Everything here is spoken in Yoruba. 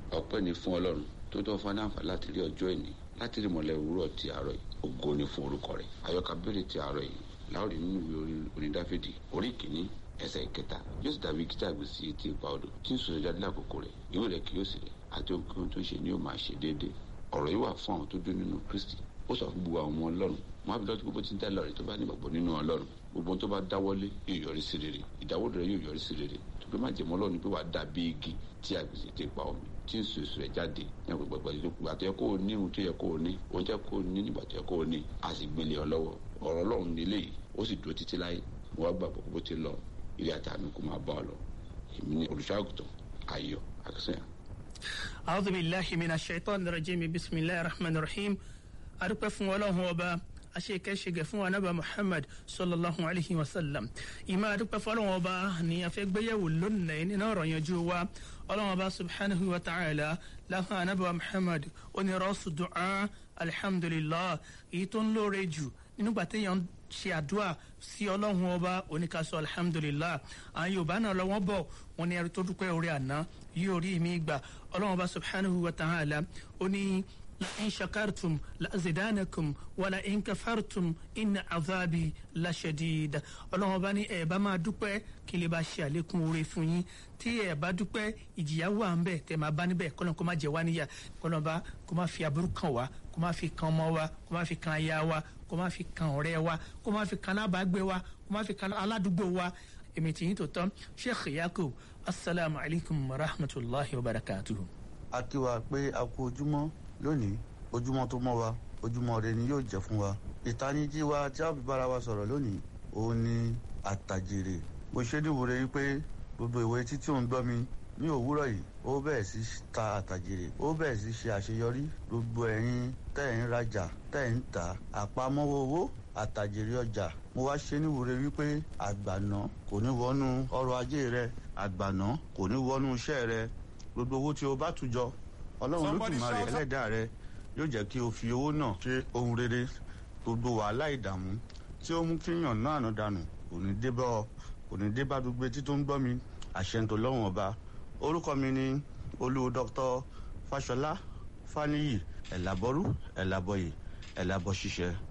ọpẹ́ ni fún Ọlọ́run tó tọ́ fún anáfà láti rí ọjọ́ ìní láti rí mọ́lẹ̀ òwúrọ̀ ti àárọ̀ yìí. Ògo ni fún orúkọ rẹ̀. Àyọkà bẹ̀rẹ̀ ti àárọ̀ yìí láòrì nínú ìwé orin Dáfídì orí kìíní ẹsẹ̀ ìkẹta. Yóò sì dàbí gítà gbèsè etí ipa odò tí ń sọ̀rọ̀ jáde lákòókò rẹ̀. Ìwé rẹ̀ kì yóò sì rẹ̀ àti ohun tó ṣe ni yóò máa ṣe déédéé. Ọ̀rọ̀ yìí wà fún àwọn tó dún nínú Kristi. Ó sọ fún gbogbo àwọn ọmọ Ọlọ́run. Wọ́n á fi lọ́jọ́ gbogbo tí ń dá lọ́rẹ̀ tó bá ní ìgbàgbọ́ nínú Ọlọ́run. Gbogbo tó bá dáwọ́lé yóò yọrí sí rere. Ìdáwọ́lé rẹ̀ yóò yọrí sí rere. Tó má jẹ́ mọ́ Ọlọ́run pé wàá dàbí igi tí a gbèsè ti pa omi tí ń so èso rẹ̀ jáde ní ọ̀pọ̀gbọ̀gbọ̀ ìgbà tó yẹ kó o ní ohun tó yẹ kó o ní ohun tó yẹ kó o ní nígbà tó yẹ kó o ní a sì gbélé ọ lọ́wọ́. Ọ̀rọ̀ Ọlọ́run nílé yìí ó sì dúró títí láyé. Mo wá gbàgbọ́ bó ti lọ ilé àtàánú kó máa bá ọ lọ. Èmi ni olùṣọ́àgùtàn Ayọ̀ Akínsànyà. A'udhu billahi minash shaitanir rajim. Bismillahir rahmanir rahim. Adúpẹ́ fún Ọlọ́run ọba aṣekẹ́ṣegẹ̀ fún anábà Muhammad sallallahu alayhi wa sallam. Ìmọ̀ adúpẹ́ fún Ọlọ́run ọba ni a fẹ́ gbéyẹ̀wò lónìí nínú ọ̀rọ̀ yanjú wa. Ọlọ́run ọba subhanahu wa ta'ala láfún anábà Muhammad onírọ́sù du'a alhamdulillah èyí tó ń lóore jù nígbà téèyàn ṣe àdúrà sí Ọlọ́run ọba oníkàsọ alhamdulillah. Àwọn Yorùbá náà lọ́wọ́ bọ̀ wọn ni ẹrú tó dúpẹ́ orí àná yóò rí mi gbà. Ọlọ́run ọba subhanahu wa ta'ala ó ní لئن شكرتم لأزيدنكم ولئن كفرتم إن عذابي لشديد. Ọlọ́run bá ní ẹ bá máa dúpẹ́ kí lè bá ṣe àlékún oore fún yín. Tí ẹ bá dúpẹ́ ìjìyà wà ń bẹ tẹ́ máa bá níbẹ̀ kọ́lọ́n kó má jẹ wá níyà. Kọ́lọ́n bá kó má fi aburú kan wá kó má fi kan ọmọ wa kó má fi kan aya wa kó má fi kan ọ̀rẹ́ wa kó má fi kan alábàágbé wa kó má fi kan aládùúgbò wa. Èmi tí yín tó tán Sheikh Yakub assalamu alaikum wa rahmatullahi wa barakatuhu. A kí wa pé a kú ojúmọ́ lónìí. Ojúmọ́ tó mọ́ wa ojúmọ́ rẹ ni yóò jẹ́ fún wa. Ìtanijí wa tí a fi bára wa sọ̀rọ̀ lónìí òun ni àtàjèrè. Mo ṣe níwòrè yìí pé gbogbo ìwé títí òun gbọ́ mi ní òwúrọ̀ yìí ó bẹ̀rẹ̀ sí ta àtàjèrè ó bẹ̀rẹ̀ sí ṣe àṣeyọrí. Gbogbo ẹ̀yin tẹ́ ẹ̀ ń rajà tẹ́ ẹ̀ ń tà àpamọ́wọ́ owó àtàjèrè ọjà. Mo wá ṣe níwòrè wípé àgbàná kò ní wọnú ọrọ̀ ajé rẹ, àgbàná kò ní wọnú iṣẹ́ rẹ. Gbogbo owó tí o bá tù jọ Ọlọ́run Olódùmarè ẹlẹ́dàá rẹ yóò jẹ́ kí o fi owó náà ṣe ohun rere. Gbogbo wàhálà ìdààmú tí ó mú kí yàn náà àná dànù kò ní dé bá gbogbo etí tó ń gbọ́ mi àṣẹ ń tó lọ́wọ́n ọba. Orúkọ mi ni olú Dr. Fáṣọlá Fáníyì Ẹ̀làbọ́rú Ẹ̀làbọ̀yè Ẹ̀làbọ̀ ṣiṣẹ́.